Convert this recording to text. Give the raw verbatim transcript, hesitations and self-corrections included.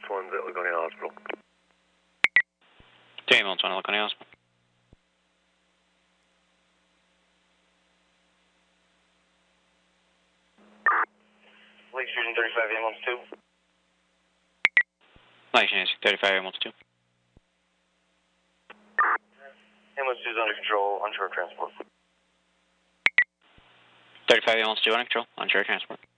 one's at Laconia Hospital. Two ambulance one at Laconia Hospital. Lake Fusion thirty-five, ambulance two. Lake Fusion thirty-five, ambulance two. Ambulance two is under control, onshore transport. thirty-five, ambulance two under control, onshore transport.